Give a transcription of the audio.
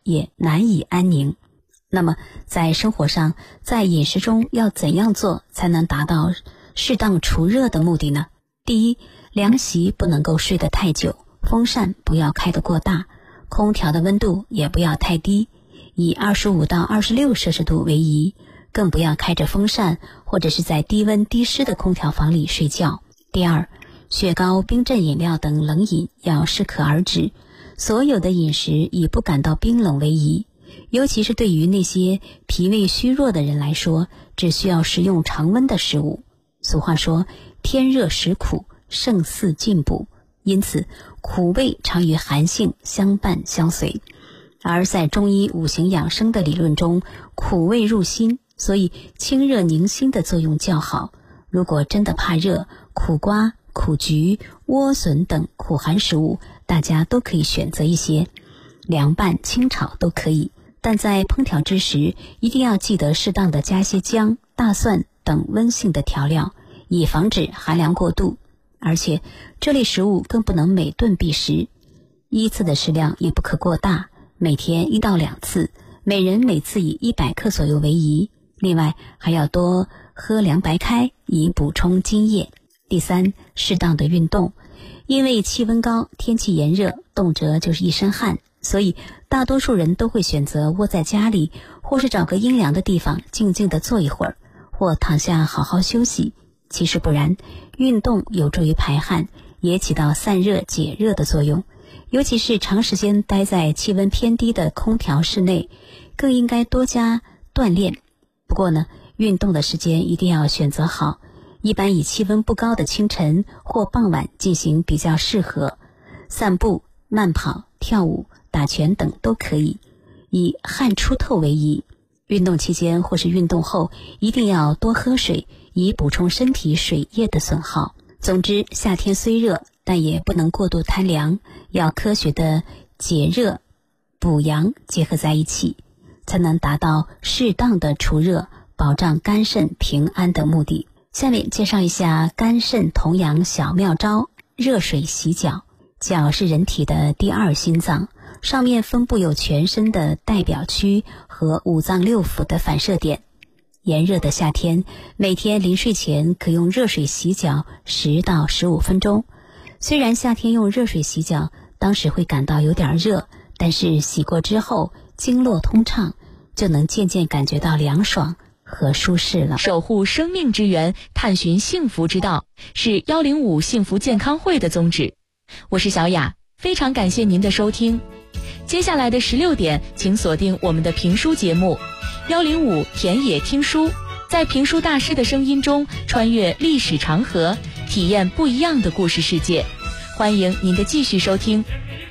也难以安宁。那么在生活上，在饮食中要怎样做才能达到适当除热的目的呢？第一，凉席不能够睡得太久，风扇不要开得过大，空调的温度也不要太低，以25到26摄氏度为宜，更不要开着风扇或者是在低温低湿的空调房里睡觉。第二，雪糕、冰镇饮料等冷饮要适可而止，所有的饮食以不感到冰冷为宜，尤其是对于那些脾胃虚弱的人来说，只需要食用常温的食物。俗话说，天热食苦，胜似进补，因此苦味常与寒性相伴相随。而在中医五行养生的理论中，苦味入心，所以清热宁心的作用较好。如果真的怕热，苦瓜、苦菊、莴笋等苦寒食物大家都可以选择一些，凉拌、清炒都可以，但在烹调之时一定要记得适当的加些姜、大蒜等温性的调料，以防止寒凉过度。而且这类食物更不能每顿必食，依次的食量也不可过大，每天1到2次，每人每次以100克左右为宜。另外还要多喝凉白开，以补充津液。第三，适当的运动。因为气温高，天气炎热，动辄就是一身汗，所以大多数人都会选择窝在家里，或是找个阴凉的地方静静地坐一会儿，或躺下好好休息。其实不然，运动有助于排汗，也起到散热解热的作用，尤其是长时间待在气温偏低的空调室内，更应该多加锻炼。不过呢，运动的时间一定要选择好，一般以气温不高的清晨或傍晚进行比较适合，散步、慢跑、跳舞、打拳等都可以，以汗出透为宜。运动期间或是运动后一定要多喝水，以补充身体水液的损耗。总之，夏天虽热，但也不能过度贪凉，要科学的解热、补阳结合在一起，才能达到适当的除热，保障肝肾平安的目的。下面介绍一下肝肾同阳小妙招：热水洗脚。脚是人体的第2心脏，上面分布有全身的代表区和5脏6腑的反射点。炎热的夏天，每天临睡前可用热水洗脚10到15分钟。虽然夏天用热水洗脚当时会感到有点热，但是洗过之后经络通畅，就能渐渐感觉到凉爽和舒适了。 守护生命之源，探寻幸福之道，是105幸福健康会的宗旨。我是小雅，非常感谢您的收听。接下来的16点，请锁定我们的评书节目105田野听书，在评书大师的声音中穿越历史长河，体验不一样的故事世界。欢迎您的继续收听。